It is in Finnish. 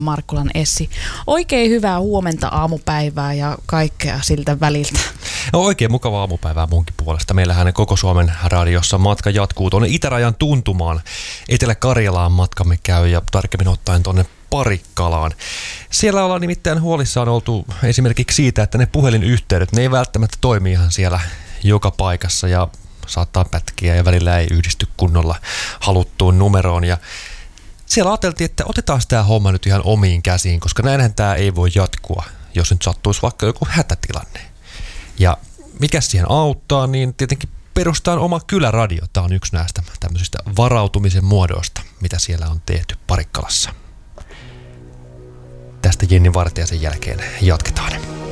Markkulan Essi. Oikein hyvää huomenta, aamupäivää ja kaikkea siltä väliltä. No, oikein mukavaa aamupäivää munkin puolesta. Meillähän koko Suomen radiossa matka jatkuu tuonne itärajan tuntumaan. Etelä-Karjalaan matkamme käy ja tarkemmin ottaen tuonne Parikkalaan. Siellä ollaan nimittäin huolissaan oltu esimerkiksi siitä, että ne puhelinyhteydet, ne ei välttämättä toimi ihan siellä joka paikassa ja saattaa pätkiä ja välillä ei yhdisty kunnolla haluttuun numeroon. Ja siellä ajateltiin, että otetaan tämä homma nyt ihan omiin käsiin, koska näinhän tämä ei voi jatkua, jos nyt sattuisi vaikka joku hätätilanne. Ja mikä siihen auttaa, niin tietenkin perustaan oma kyläradio. Tämä on yksi näistä tämmöisistä varautumisen muodoista, mitä siellä on tehty Parikkalassa. Tästä Jenni Vartiaisen jälkeen jatketaan.